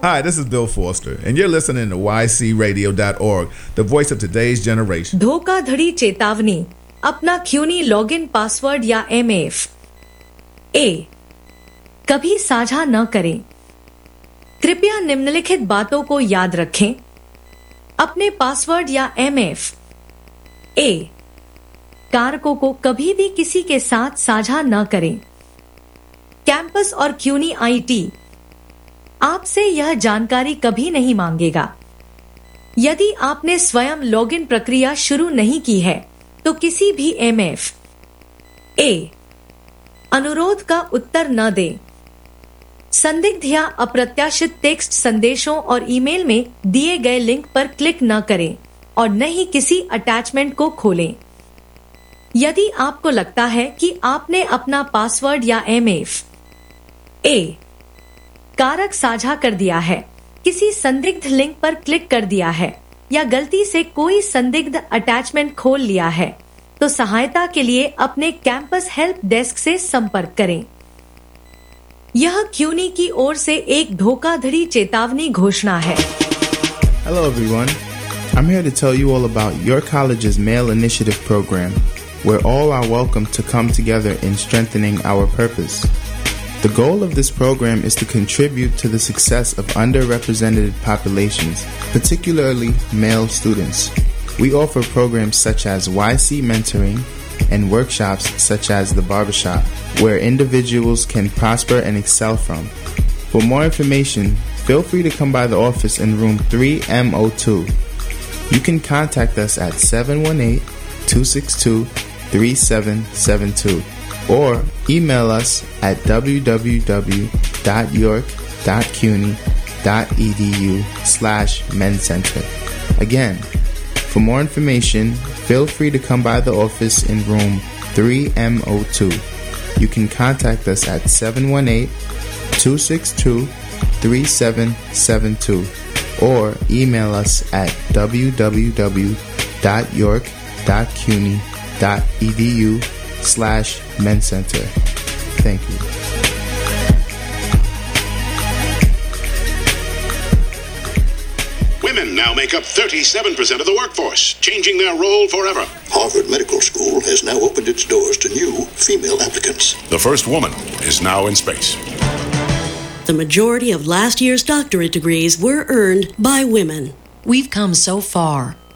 Hi, this is Bill Foster, and you're listening to ycradio.org, the voice of today's generation. धोखाधड़ी चेतावनी, अपना क्यूनी login password या MF ए कभी साझा न करें। कृपया निम्नलिखित बातों को याद रखें। अपने पासवर्ड या एमएफ ए कारकों को कभी भी किसी के साथ साझा न करें। कैंपस और क्यूनी आईटी आपसे यह जानकारी कभी नहीं मांगेगा। यदि आपने स्वयं लॉगिन प्रक्रिया शुरू नहीं की है तो किसी भी एमएफ ए अनुरोध का उत्तर न दें। संदिग्ध या अप्रत्याशित टेक्स्ट संदेशों और ईमेल में दिए गए लिंक पर क्लिक न करें और न ही किसी अटैचमेंट को खोलें। यदि आपको लगता है कि आपने अपना पासवर्ड या एमएफ ए कारक साझा कर दिया है, किसी संदिग्ध लिंक पर क्लिक कर दिया है या गलती से कोई संदिग्ध अटैचमेंट खोल लिया है, तो सहायता के लिए अपने कैंपस हेल्प डेस्क से संपर्क करें। यह क्यूनी की ओर से एक धोखाधड़ी चेतावनी घोषणा है। Hello everyone. I'm here to tell you all about your college's Male Initiative program, where all are welcome to come together in strengthening our purpose. The goal of this program is to contribute to the success of underrepresented populations, particularly male students. We offer programs such as YC mentoring and workshops such as the barbershop, where individuals can prosper and excel from. For more information, feel free to come by the office in room 3M02. You can contact us at 718-262-3772 or email us at www.york.cuny.edu/men's-center. Again, for more information, feel free to come by the office in room 3M02. You can contact us at 718-262-3772 or email us at www.york.cuny.edu/men's-center. Thank you. Women now make up 37% of the workforce, changing their role forever. Harvard Medical School has now opened its doors to new female applicants. The first woman is now in space. The majority of last year's doctorate degrees were earned by women. We've come so far,